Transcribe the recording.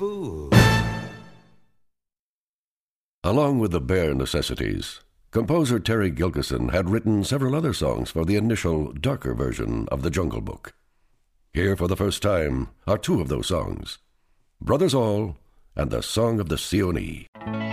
Fool. Along with the bare necessities, composer Terry Gilkyson had written several other songs for the initial, darker version of The Jungle Book. Here for the first time are two of those songs, Brothers All and The Song of the Seeonee.